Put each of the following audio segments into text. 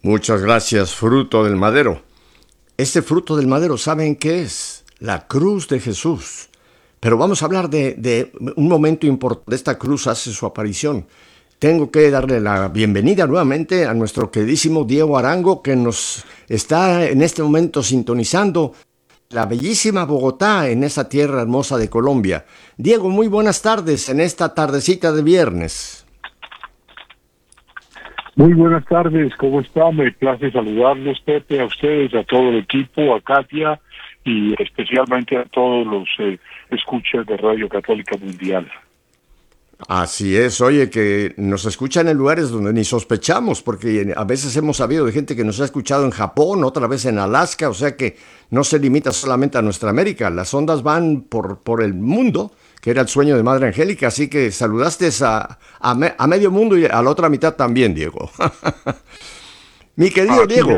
Muchas gracias, fruto del madero. Este fruto del madero, ¿saben qué es? La cruz de Jesús. Pero vamos a hablar de un momento importante. Esta cruz hace su aparición. Tengo que darle la bienvenida nuevamente a nuestro queridísimo Diego Arango, que nos está en este momento sintonizando la bellísima Bogotá, en esa tierra hermosa de Colombia. Diego, muy buenas tardes en esta tardecita de viernes. Muy buenas tardes, ¿cómo está? Me place saludarlos, Pepe, a ustedes, a todo el equipo, a Katia y especialmente a todos los escuchas de Radio Católica Mundial. Así es, oye, que nos escuchan en lugares donde ni sospechamos, porque a veces hemos sabido de gente que nos ha escuchado en Japón, otra vez en Alaska, o sea que no se limita solamente a nuestra América, las ondas van por el mundo, que era el sueño de Madre Angélica, así que saludaste a medio mundo y a la otra mitad también, Diego. Mi querido Diego,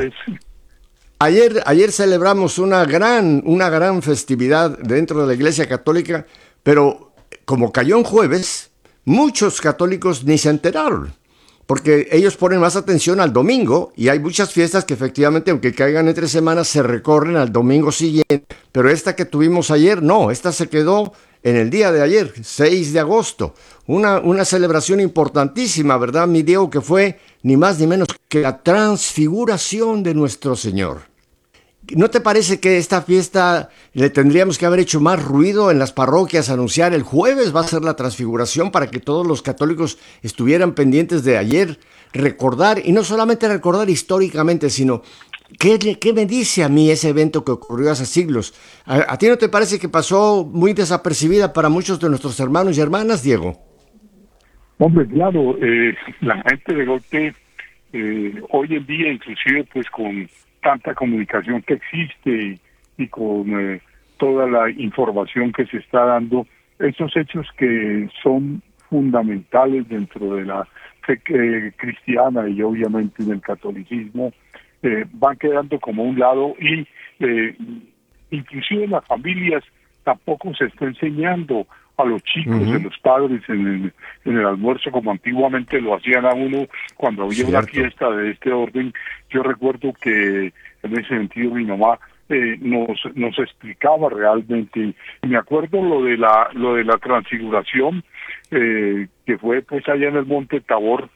ayer celebramos una gran festividad dentro de la Iglesia Católica, pero como cayó en jueves, muchos católicos ni se enteraron, porque ellos ponen más atención al domingo y hay muchas fiestas que efectivamente, aunque caigan entre semanas, se recorren al domingo siguiente, pero esta que tuvimos ayer, no, esta se quedó en el día de ayer, 6 de agosto, una celebración importantísima, ¿verdad, mi Diego? Que fue ni más ni menos que la transfiguración de nuestro Señor. ¿No te parece que esta fiesta le tendríamos que haber hecho más ruido en las parroquias, anunciar el jueves va a ser la transfiguración para que todos los católicos estuvieran pendientes de ayer, recordar, y no solamente recordar históricamente, sino qué me dice a mí ese evento que ocurrió hace siglos? ¿A ti no te parece que pasó muy desapercibida para muchos de nuestros hermanos y hermanas, Diego? Hombre, claro, la gente de golpe, hoy en día, inclusive pues con tanta comunicación que existe y con toda la información que se está dando, esos hechos que son fundamentales dentro de la fe cristiana y obviamente del catolicismo, van quedando como a un lado y inclusive en las familias tampoco se está enseñando a los chicos, a los padres en el almuerzo como antiguamente lo hacían a uno cuando había una fiesta de este orden. Yo recuerdo que en ese sentido mi mamá nos explicaba realmente. Me acuerdo lo de la transfiguración que fue pues allá en el Monte Tabor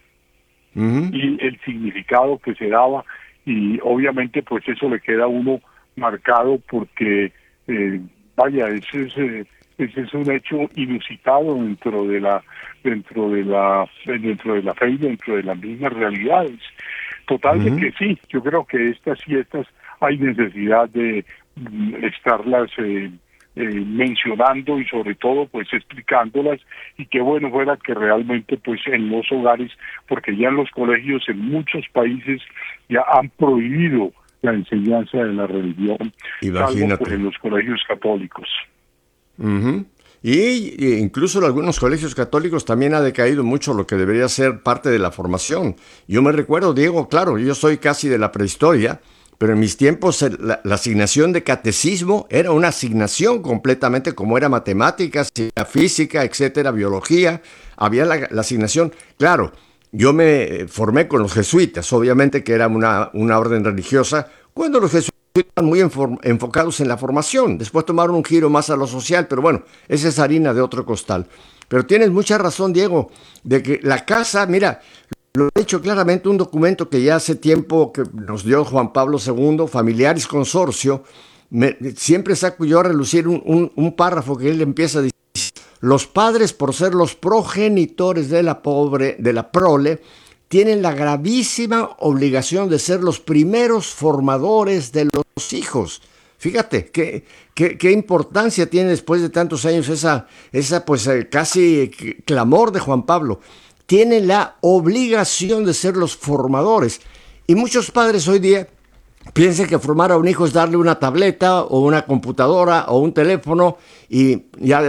y el significado que se daba, y obviamente pues eso le queda a uno marcado porque vaya, ese es un hecho inusitado dentro de la fe y dentro de las mismas realidades. Total de que sí, yo creo que estas fiestas hay necesidad de estarlas mencionando y sobre todo pues explicándolas, y qué bueno fuera que realmente pues en los hogares, porque ya en los colegios en muchos países ya han prohibido la enseñanza de la religión, salvo pues en los colegios católicos. Y incluso en algunos colegios católicos también ha decaído mucho lo que debería ser parte de la formación. Yo me recuerdo, Diego, claro, yo soy casi de la prehistoria, pero en mis tiempos la asignación de catecismo era una asignación completamente como era matemáticas, física, etcétera, biología, había la asignación. Claro, yo me formé con los jesuitas, obviamente que era una orden religiosa, cuando los jesuitas estaban muy enfocados en la formación, después tomaron un giro más a lo social, pero bueno, esa es harina de otro costal. Pero tienes mucha razón, Diego, de que la casa, mira, lo he dicho claramente, un documento que ya hace tiempo que nos dio Juan Pablo II, Familiaris Consortio, siempre saco yo a relucir un párrafo que él empieza a decir: los padres, por ser los progenitores de la prole, tienen la gravísima obligación de ser los primeros formadores de los hijos. Fíjate, qué importancia tiene después de tantos años esa pues casi clamor de Juan Pablo. Tienen la obligación de ser los formadores. Y muchos padres hoy día piensan que formar a un hijo es darle una tableta o una computadora o un teléfono y ya